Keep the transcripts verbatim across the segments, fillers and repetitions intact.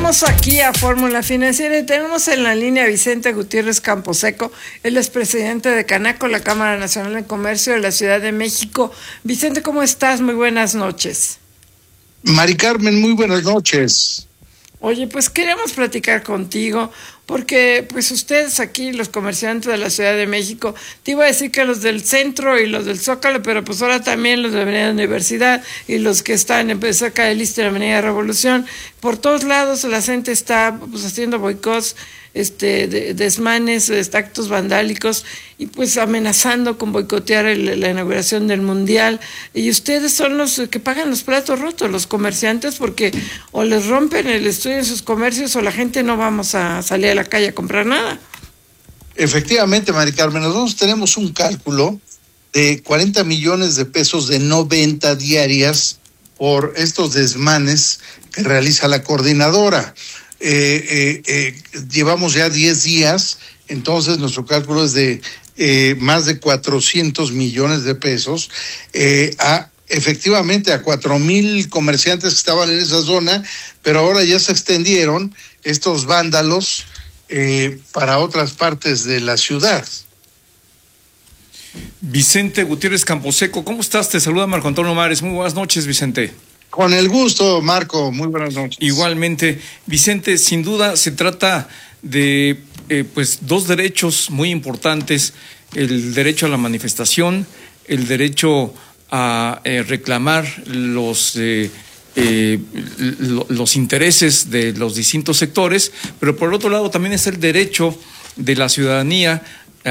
Regresamos aquí a Fórmula Financiera y tenemos en la línea a Vicente Gutiérrez Camposeco. Él es presidente de Canaco, la Cámara Nacional de Comercio de la Ciudad de México. Vicente, ¿cómo estás? Muy buenas noches. Mari Carmen, muy buenas noches. Oye, pues queremos platicar contigo porque pues ustedes aquí, los comerciantes de la Ciudad de México, te iba a decir que los del centro y los del Zócalo, pero pues ahora también los de la Avenida Universidad y los que están en, cerca del Iste de la Avenida Revolución, por todos lados la gente está pues haciendo boicots, este, de, desmanes, este, actos vandálicos y pues amenazando con boicotear el, la inauguración del Mundial. Y ustedes son los que pagan los platos rotos, los comerciantes, porque o les rompen el estudio en sus comercios o la gente no vamos a salir a la calle a comprar nada. Efectivamente, Mari Carmen, nosotros tenemos un cálculo de cuarenta millones de pesos de no venta diarias por estos desmanes que realiza la coordinadora. Eh, eh, eh, llevamos ya diez días, entonces nuestro cálculo es de eh, más de cuatrocientos millones de pesos, eh, a efectivamente a cuatro mil comerciantes que estaban en esa zona, pero ahora ya se extendieron estos vándalos eh, para otras partes de la ciudad. Vicente Gutiérrez Camposeco, ¿cómo estás? Te saluda Marco Antonio Mares. Muy buenas noches, Vicente. Con el gusto, Marco. Muy buenas noches. Igualmente, Vicente, sin duda se trata de eh, pues dos derechos muy importantes: el derecho a la manifestación, el derecho a eh, reclamar los eh, eh, los intereses de los distintos sectores, pero por el otro lado también es el derecho de la ciudadanía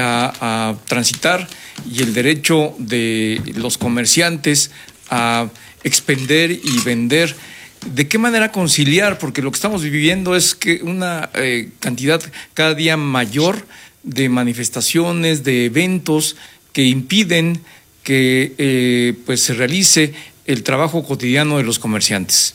a, a transitar y el derecho de los comerciantes a expender y vender. ¿De qué manera conciliar? Porque lo que estamos viviendo es que una eh, cantidad cada día mayor de manifestaciones, de eventos que impiden que eh, pues se realice el trabajo cotidiano de los comerciantes.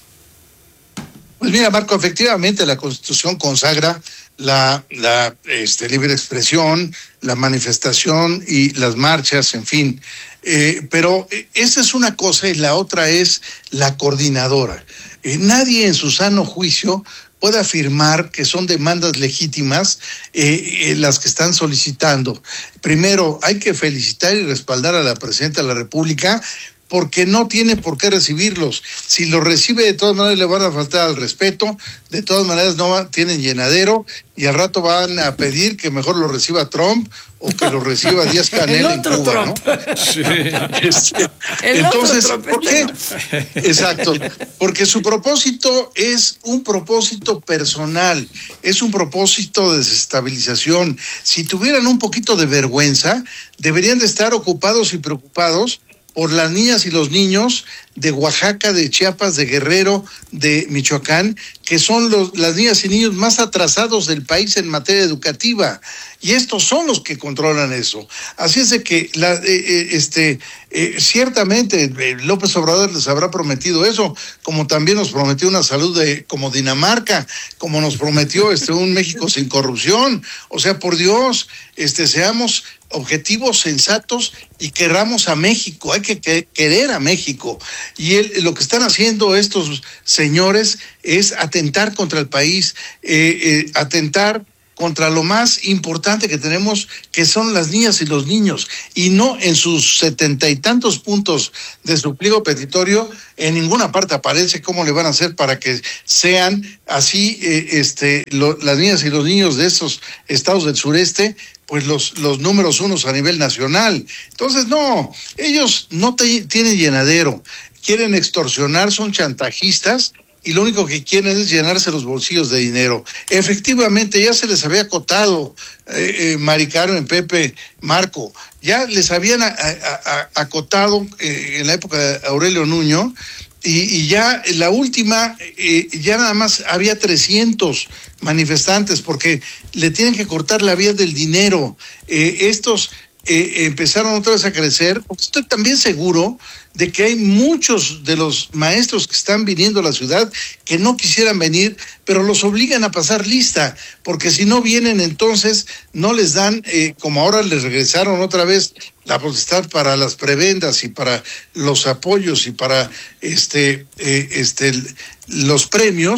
Pues mira, Marco, efectivamente la Constitución consagra la, la este, libre expresión, la manifestación y las marchas, en fin. Eh, pero esa es una cosa y la otra es la coordinadora. Eh, nadie en su sano juicio puede afirmar que son demandas legítimas eh, eh, las que están solicitando. Primero, hay que felicitar y respaldar a la Presidenta de la República porque no tiene por qué recibirlos. Si los recibe, de todas maneras le van a faltar al respeto, de todas maneras no va, tienen llenadero, y al rato van a pedir que mejor lo reciba Trump o que lo reciba Díaz-Canel en Cuba, Trump, ¿no? Sí. Este, entonces, ¿por qué? No. Exacto, porque su propósito es un propósito personal, es un propósito de desestabilización. Si tuvieran un poquito de vergüenza, deberían de estar ocupados y preocupados por las niñas y los niños de Oaxaca, de Chiapas, de Guerrero, de Michoacán, que son los, las niñas y niños más atrasados del país en materia educativa. Y estos son los que controlan eso. Así es de que la, eh, este, eh, ciertamente eh, López Obrador les habrá prometido eso, como también nos prometió una salud de, como Dinamarca, como nos prometió este, un México sin corrupción. O sea, por Dios, este, seamos objetivos, sensatos y queramos a México. Hay que, que querer a México. Y él, lo que están haciendo estos señores es atentar contra el país, eh, eh, atentar contra lo más importante que tenemos, que son las niñas y los niños, y no en sus setenta y tantos puntos de su pliego petitorio, en ninguna parte aparece cómo le van a hacer para que sean así eh, este lo, las niñas y los niños de esos estados del sureste, pues los, los números unos a nivel nacional. Entonces, no, ellos no te, tienen llenadero, quieren extorsionar, son chantajistas, y lo único que quieren es llenarse los bolsillos de dinero. Efectivamente, ya se les había acotado, eh, eh, Mari Carmen, Pepe, Marco, ya les habían a, a, a, acotado eh, en la época de Aurelio Nuño, y, y ya la última, eh, ya nada más había trescientos manifestantes, porque le tienen que cortar la vía del dinero. Eh, estos eh, empezaron otra vez a crecer. Estoy también seguro de que hay muchos de los maestros que están viniendo a la ciudad que no quisieran venir, pero los obligan a pasar lista, porque si no vienen entonces no les dan, eh, como ahora les regresaron otra vez la potestad para las prebendas y para los apoyos y para este, eh, este los premios,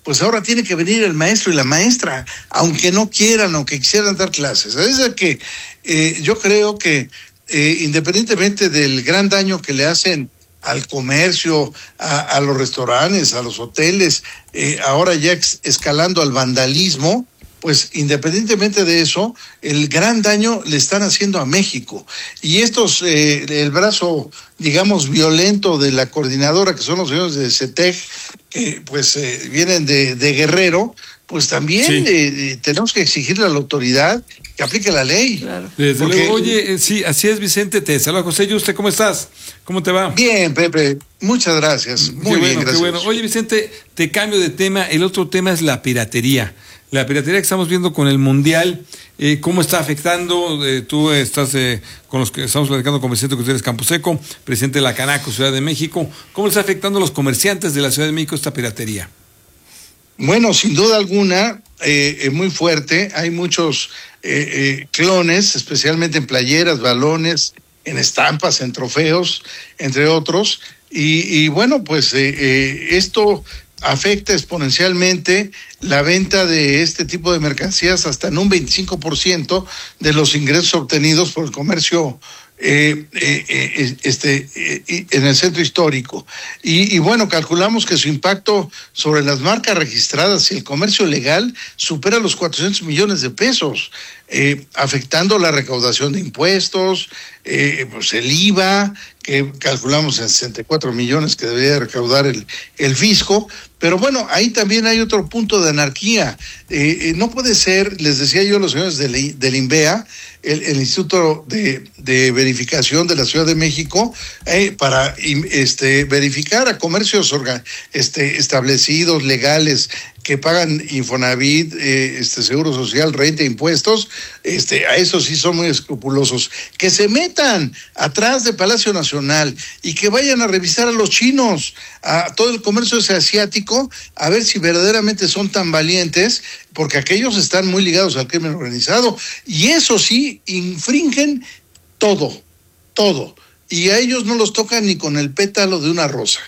pues ahora tiene que venir el maestro y la maestra, aunque no quieran, aunque quisieran dar clases. Es decir, que eh, yo creo que eh, independientemente del gran daño que le hacen al comercio, a, a los restaurantes, a los hoteles, eh, ahora ya ex, escalando al vandalismo, pues independientemente de eso, el gran daño le están haciendo a México. Y estos, eh, el brazo, digamos, violento de la coordinadora, que son los señores de CETEC, que pues eh, vienen de, de Guerrero, pues también sí. eh, tenemos que exigirle a la autoridad que aplique la ley. Claro. Desde Porque, luego, oye, eh, sí, así es, Vicente, te saluda José. ¿Y usted cómo estás? ¿Cómo te va? Bien, Pepe, muchas gracias. Muy qué bien, bueno, gracias. Qué bueno. Oye, Vicente, te cambio de tema. El otro tema es la piratería. La piratería que estamos viendo con el Mundial, eh, ¿cómo está afectando? Eh, tú estás eh, con los que estamos platicando con Vicente Gutiérrez Camposeco, presidente de la Canaco, Ciudad de México. ¿Cómo le está afectando a los comerciantes de la Ciudad de México esta piratería? Bueno, sin duda alguna, eh, eh, muy fuerte. Hay muchos eh, eh, clones, especialmente en playeras, balones, en estampas, en trofeos, entre otros. Y, y bueno, pues eh, eh, esto afecta exponencialmente la venta de este tipo de mercancías hasta en un veinticinco por ciento de los ingresos obtenidos por el comercio eh, eh, eh, este, eh, en el centro histórico. Y, y bueno, calculamos que su impacto sobre las marcas registradas y el comercio legal supera los cuatrocientos millones de pesos, eh, afectando la recaudación de impuestos, eh, pues el I V A, que calculamos en sesenta y cuatro millones que debería recaudar el, el fisco. Pero bueno, ahí también hay otro punto de anarquía. Eh, eh, no puede ser, les decía yo a los señores del, del INVEA, el, el Instituto de, de Verificación de la Ciudad de México, eh, para este, verificar a comercios organ, este, establecidos, legales, que pagan Infonavit, eh, este Seguro Social, renta, impuestos, este, a esos sí son muy escrupulosos. Que se metan atrás de Palacio Nacional y que vayan a revisar a los chinos, a todo el comercio ese asiático, a ver si verdaderamente son tan valientes, porque aquellos están muy ligados al crimen organizado, y eso sí, infringen todo, todo, y a ellos no los tocan ni con el pétalo de una rosa.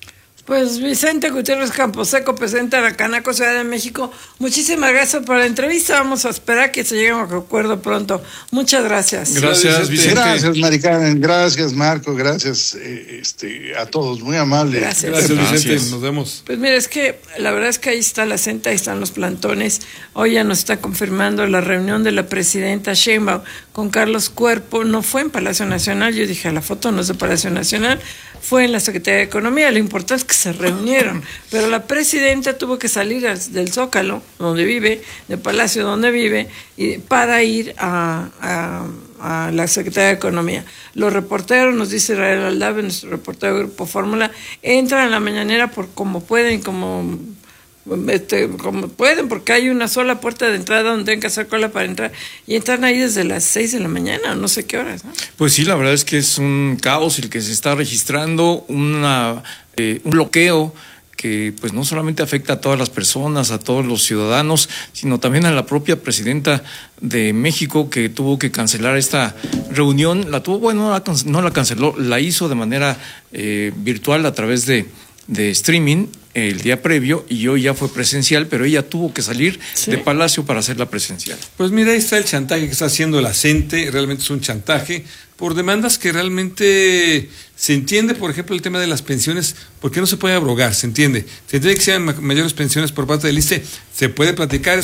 Pues Vicente Gutiérrez Camposeco, presidente de la Canaco, Ciudad de México, muchísimas gracias por la entrevista. Vamos a esperar que se llegue a un acuerdo pronto. Muchas gracias. Gracias, Vicente. Gracias, Mari Carmen. Gracias, Marco. Gracias eh, este, a todos. Muy amable. Gracias. Gracias, Vicente. Gracias. Nos vemos. Pues mira, es que la verdad es que ahí está la centa, ahí están los plantones. Hoy ya nos está confirmando la reunión de la presidenta Sheinbaum con Carlos Cuerpo. No fue en Palacio Nacional. Yo dije, la foto no es de Palacio Nacional. Fue en la Secretaría de Economía. Lo importante es que se reunieron, pero la presidenta tuvo que salir del Zócalo, donde vive, del Palacio donde vive, y para ir a, a, a la Secretaría de Economía. Los reporteros, nos dice Israel Aldave, nuestro reportero del Grupo Fórmula, entran a la mañanera por como pueden, como... Este, como pueden, porque hay una sola puerta de entrada donde tienen que hacer cola para entrar, y entran ahí desde las seis de la mañana, no sé qué horas, ¿no? Pues sí, la verdad es que es un caos el que se está registrando, una eh, un bloqueo que pues no solamente afecta a todas las personas, a todos los ciudadanos, sino también a la propia presidenta de México, que tuvo que cancelar esta reunión. La tuvo, bueno, no la, no la canceló, la hizo de manera eh, virtual a través de de streaming el día previo, y hoy ya fue presencial, pero ella tuvo que salir ¿Sí? de Palacio para hacerla presencial. Pues mira, ahí está el chantaje que está haciendo la CENTE, realmente es un chantaje por demandas que realmente se entiende. Por ejemplo, el tema de las pensiones, ¿por qué no se puede abrogar? Se entiende, se entiende que sean mayores pensiones por parte del I S S S T E, se puede platicar.